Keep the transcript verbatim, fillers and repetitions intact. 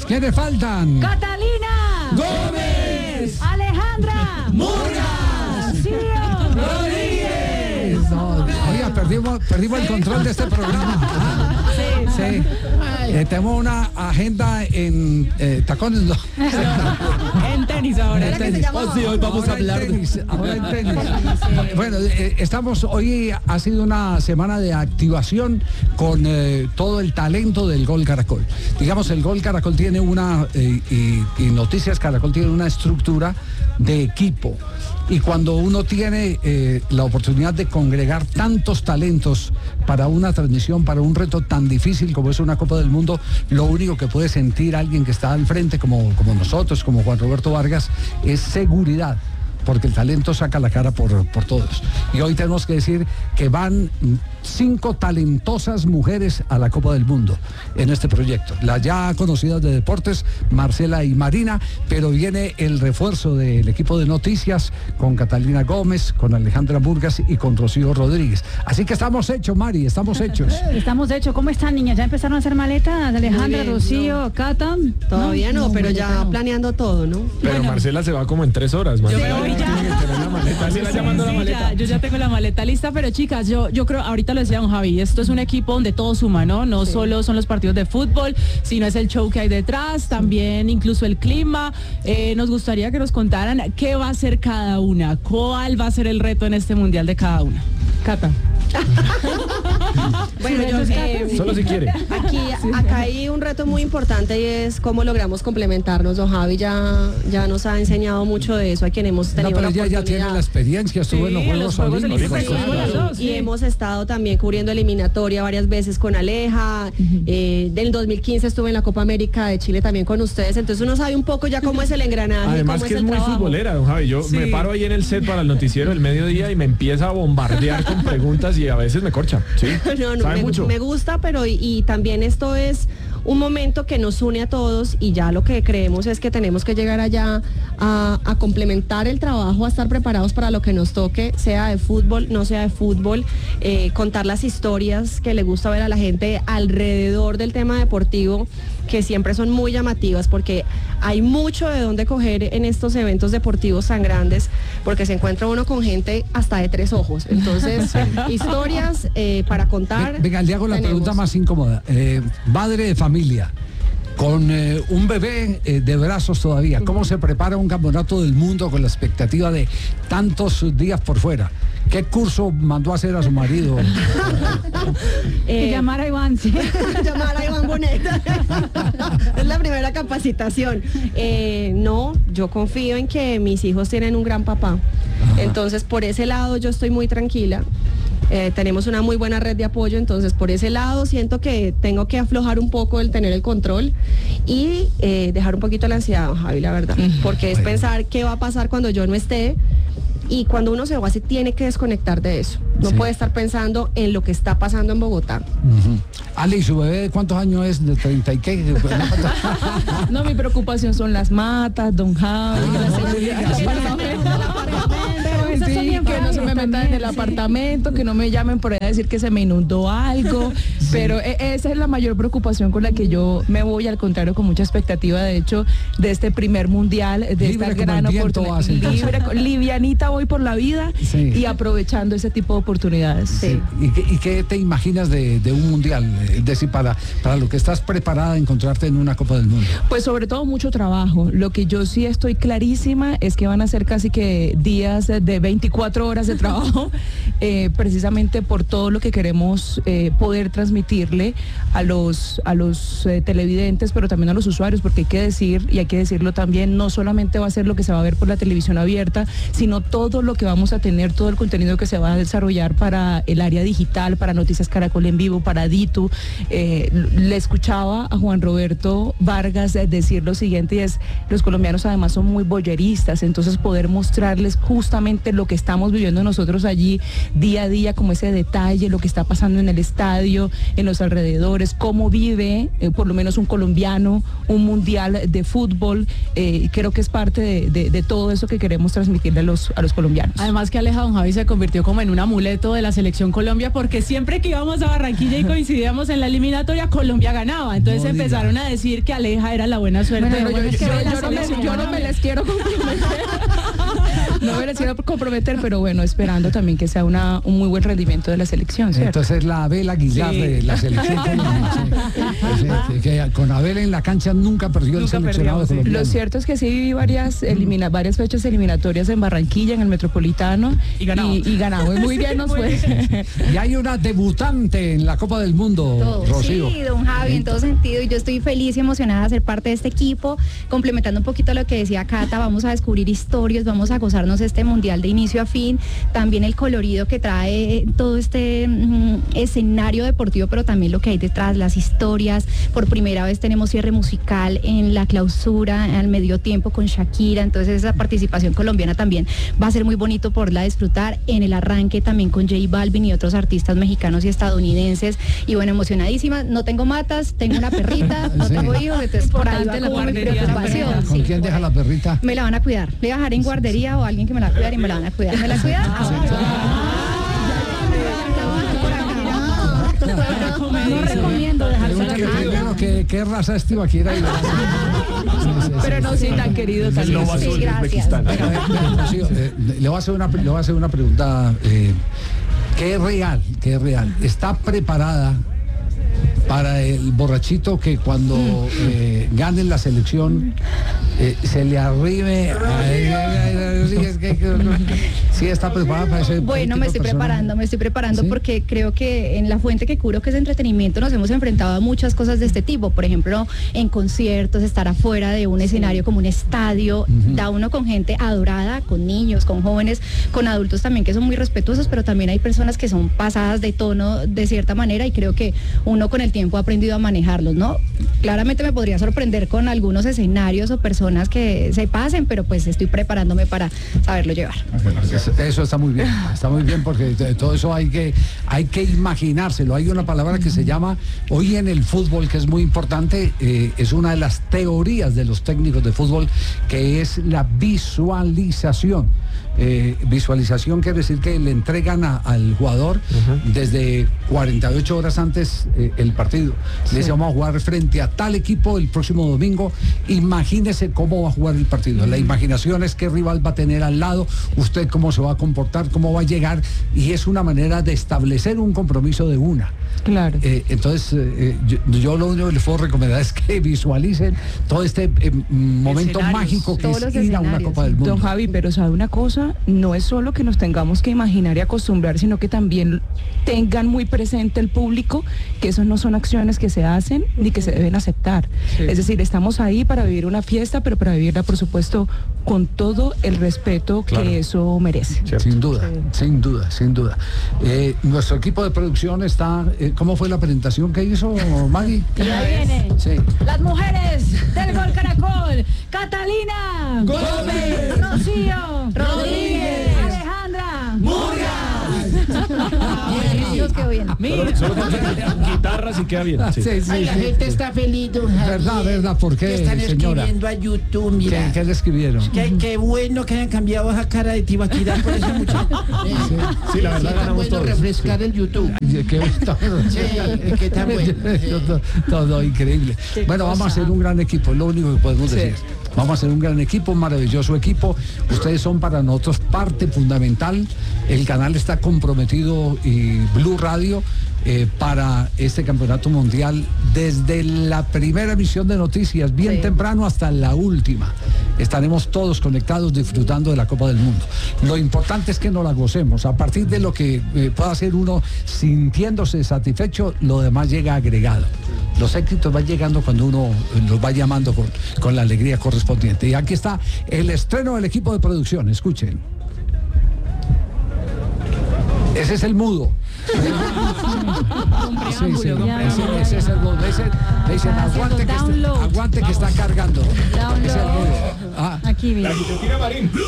¿Quiénes faltan? Catalina Gómez, Alejandra Murgas, Rocío Rodríguez. No, oiga, perdimos, perdimos el control de este programa. Ah, Sí. sí. Eh, tenemos una agenda en eh, tacones. No. En tenis ahora. En tenis. Oh, sí, hoy vamos Ahora a hablar en de... tenis, ahora en tenis. Bueno, eh, estamos, hoy ha sido una semana de activación con eh, todo el talento del Gol Caracol. Digamos, el Gol Caracol tiene una, eh, y, y Noticias Caracol tiene una estructura de equipo. Y cuando uno tiene eh, la oportunidad de congregar tantos talentos para una transmisión, para un reto tan difícil como es una Copa del Mundo, lo único que puede sentir alguien que está al frente, como, como nosotros, como Juan Roberto Vargas, es seguridad, porque el talento saca la cara por, por todos. Y hoy tenemos que decir que van cinco talentosas mujeres a la Copa del Mundo en este proyecto. Las ya conocidas de deportes, Marcela y Marina, pero viene el refuerzo del equipo de noticias con Catalina Gómez, con Alejandra Murgas y con Rocío Rodríguez. Así que estamos hechos, Mari, estamos hechos. Estamos hechos. ¿Cómo están, niñas? ¿Ya empezaron a hacer maletas? Alejandra, bien, Rocío, no. Cata. Todavía no, no pero ya no. Planeando todo, ¿no? Pero Bueno. Marcela se va como en tres horas, man. Yo me voy ya. Tiene que tener la maleta. Sí, Sí, llamando sí, la maleta. ya, yo ya tengo la maleta lista, pero chicas, yo, yo creo, ahorita lo decía don Javi, esto es un equipo donde todo suma, ¿no? No sí. solo son los partidos de fútbol, sino es el show que hay detrás, también incluso el clima. Eh, nos gustaría que nos contaran qué va a hacer cada una, cuál va a ser el reto en este mundial de cada una. Cata. Bueno, yo, eh, solo si quiere. Aquí, acá hay un reto muy importante y es cómo logramos complementarnos. Don Javi ya, ya nos ha enseñado mucho de eso, a quien hemos tenido No, pero la ella oportunidad. ya tiene la experiencia, estuvo Sí, en los en Juegos los Juegos Olímpicos. Olímpicos, Sí, las dos, y sí. hemos estado también cubriendo eliminatoria varias veces con Aleja. Uh-huh. eh, del dos mil quince estuve en la Copa América de Chile también con ustedes, entonces uno sabe un poco ya cómo es el engranaje. Además cómo que es, es el muy trabajo. futbolera, don Javi. Yo Sí. me paro ahí en el set para el noticiero del mediodía y me empieza a bombardear con preguntas y a veces me corcha. Sí. No, no, ¿Sabe me, mucho? me gusta, pero y, y también esto es un momento que nos une a todos y ya lo que creemos es que tenemos que llegar allá a, a complementar el trabajo, a estar preparados para lo que nos toque, sea de fútbol, no sea de fútbol, eh, contar las historias que le gusta ver a la gente alrededor del tema deportivo, que siempre son muy llamativas porque hay mucho de dónde coger en estos eventos deportivos tan grandes, porque se encuentra uno con gente hasta de tres ojos. Entonces, historias eh, para contar. Venga, le hago la tenemos. pregunta más incómoda. Eh, madre de familia, con eh, un bebé eh, de brazos todavía, ¿cómo se prepara un campeonato del mundo con la expectativa de tantos días por fuera? ¿Qué curso mandó a hacer a su marido? Eh, llamar a Iván, sí. Llamar a Iván Bonet. Es la primera capacitación. Eh, no, yo confío en que mis hijos tienen un gran papá. Ajá. Entonces, por ese lado yo estoy muy tranquila. Eh, tenemos una muy buena red de apoyo, entonces por ese lado siento que tengo que aflojar un poco el tener el control y eh, dejar un poquito la ansiedad, Javi, la verdad, porque es pensar qué va a pasar cuando yo no esté. Y cuando uno se va, se tiene que desconectar de eso. No sí. puede estar pensando en lo que está pasando en Bogotá. Uh-huh. Ale, ¿y su bebé de cuántos años es? ¿De treinta y qué? No, mi preocupación son las matas, don Javi, que no se me metan en el apartamento, que no me llamen por ahí a decir que se me inundó algo. Sí. Pero esa es la mayor preocupación con la que yo me voy, al contrario, con mucha expectativa, de hecho, de este primer mundial, de libre esta gran oportunidad. Libre, livianita voy por la vida sí. y aprovechando ese tipo de oportunidades. Sí. Sí. ¿Y, qué, ¿Y qué te imaginas de, de un mundial? Es decir, para, para lo que estás preparada a encontrarte en una Copa del Mundo. Pues sobre todo mucho trabajo. Lo que yo sí estoy clarísima es que van a ser casi que días de veinticuatro horas de trabajo, eh, precisamente por todo lo que queremos eh, poder transmitirle a los, a los eh, televidentes, pero también a los usuarios, porque hay que decir, y hay que decirlo también, no solamente va a ser lo que se va a ver por la televisión abierta, sino todo lo que vamos a tener, todo el contenido que se va a desarrollar para el área digital, para Noticias Caracol en Vivo, para Ditu. Eh, le escuchaba a Juan Roberto Vargas decir lo siguiente, y es, los colombianos además son muy boyeristas, entonces poder mostrarles justamente lo que está estamos viviendo nosotros allí día a día, como ese detalle, lo que está pasando en el estadio, en los alrededores, cómo vive eh, por lo menos un colombiano un mundial de fútbol. Eh, creo que es parte de, de, de todo eso que queremos transmitirle a los, a los colombianos. Además que Aleja, don Javi se convirtió como en un amuleto de la selección Colombia, porque siempre que íbamos a Barranquilla y coincidíamos en la eliminatoria, Colombia ganaba. Entonces No empezaron diga. a decir que Aleja era la buena suerte. Bueno, de yo- bueno, yo- que Yo, de la yo no me, selección. yo no me les quiero comprometer. No me les quiero comprometer, pero bueno, esperando también que sea una, un muy buen rendimiento de la selección, ¿cierto? Entonces la Abel Aguilar Sí. de la selección colombiana. Sí. Sí, que, que con Abel en la cancha nunca perdió el Nunca seleccionado perdió, sí. colombiano. Lo cierto es que sí viví varias, elimina, varias fechas eliminatorias en Barranquilla, en el Metropolitano. Y ganamos. Y, y ganamos. Muy bien nos fue. Y hay una debutante en la Copa del Mundo, Todo. Rocío. Sí, don Javi, en todo sentido. Y yo estoy feliz y emocionada de ser parte de este equipo. Complementando un poquito lo que decía Cata, vamos a descubrir historias, vamos a gozarnos este mundial de inicio a fin. También el colorido que trae todo este mm, escenario deportivo, pero también lo que hay detrás, las historias. Por primera vez tenemos cierre musical en la clausura, al medio tiempo con Shakira. Entonces esa participación colombiana también va a ser muy bonito poderla disfrutar. En el arranque también con J Balvin y otros artistas mexicanos y estadounidenses. Y bueno, emocionadísima. No tengo matas, tengo una perrita, no Sí. tengo hijos, entonces por ahí va Importante la como mi guardería de la preocupación. perrita. ¿Con Sí, quién por deja ahí. la perrita? Me la van a cuidar. Le voy a dejar en guardería o alguien que me la va a cuidar y me la van a cuidar. ¿Me la cuidan? No recomiendo dejársela Pregúntale acá. primero qué, qué raza es Tibaquira. y le va a hacer- Sí, sí, sí, Pero no sí, sí sí. tan querido Es el también. lobo Sí, azul de gracias. Uzbekistán. Venga, venga, venga, Rocío, eh, le voy a hacer una, le voy a hacer una pregunta eh, que es real, que es real. ¿Está preparada para el borrachito que cuando eh, gane la selección eh, se le arribe? Ay, ay, ay, ay, sí, es que- que- sí, está preparada para ese Bueno, tipo me de estoy persona. preparando, me estoy preparando ¿Sí? porque creo que en la fuente que curo, que es entretenimiento, nos hemos enfrentado a muchas cosas de este tipo. Por ejemplo, en conciertos, estar afuera de un escenario como un estadio, da uno con gente adorada, con niños, con jóvenes, con adultos también que son muy respetuosos, pero también hay personas que son pasadas de tono de cierta manera y creo que uno con el tiempo ha aprendido a manejarlos, ¿no? Claramente me podría sorprender con algunos escenarios o personas que se pasen, pero pues estoy preparándome para saberlo llevar. Eso, eso está muy bien, está muy bien porque t- todo eso hay que, hay que imaginárselo. Hay una palabra que se llama, hoy en el fútbol, que es muy importante, eh, es una de las teorías de los técnicos de fútbol, que es la visualización. Eh, visualización quiere decir que le entregan a- al jugador desde cuarenta y ocho horas antes eh, el partido. Le dice, vamos a jugar frente a tal equipo el próximo domingo. Imagínese cómo va a jugar el partido. La imaginación es qué rival va a tener al lado, usted cómo se va a comportar, cómo va a llegar, y es una manera de establecer un compromiso de una. Claro. Eh, entonces, eh, yo, yo lo único que les puedo recomendar es que visualicen todo este eh, momento Escenarios, mágico que todos es los ir a una escenarios. Copa del Mundo. Don Javi, pero sabe una cosa, no es solo que nos tengamos que imaginar y acostumbrar, sino que también tengan muy presente el público que eso no son acciones que se hacen ni que se deben aceptar. Es decir, estamos ahí para vivir una fiesta, pero para vivirla, por supuesto, con todo el respeto Claro. que eso merece. Cierto. Sin duda, sin duda, sin duda. Eh, nuestro equipo de producción está... eh, ¿Cómo fue la presentación que hizo Maggie? Ya vienen Sí. las mujeres del Gol Caracol. Catalina Gómez. Rocío Rodríguez. Alejandra Dios, qué bien. Solo, solo con guitarras y queda bien. Sí. Sí, sí, Ay, la sí. gente está feliz, don Javier. Verdad, verdad, ¿por qué, Que están señora? escribiendo a YouTube, ¿Qué, mira. qué le escribieron? Que, qué bueno que hayan cambiado esa cara de Tibaquirá por ese muchacho. Eh, Sí, la verdad sí, tan ganamos bueno todos. refrescar el YouTube. Qué- Sí, qué tan bueno. todo, todo increíble. Bueno, vamos a hacer un gran equipo, es lo único que podemos Sí. decir. Vamos a hacer un gran equipo, un maravilloso equipo. Ustedes son para nosotros parte fundamental. El canal está comprometido y Blue Radio eh, para este campeonato mundial desde la primera emisión de noticias, bien Sí. temprano hasta la última. Estaremos todos conectados disfrutando de la Copa del Mundo. Lo importante es que nos la gocemos. A partir de lo que eh, pueda hacer uno sintiéndose satisfecho, lo demás llega agregado. Los éxitos van llegando cuando uno eh, los va llamando con, con la alegría correspondiente. Y aquí está el estreno del equipo de producción. Escuchen. Ese es el mudo. Sí, sí, Ya, ese, ya, ese ya. es el mudo. Ese, le dicen, Está haciendo aguante que, está, download. aguante que está cargando. Download. Es el mudo. Ah. aquí viene.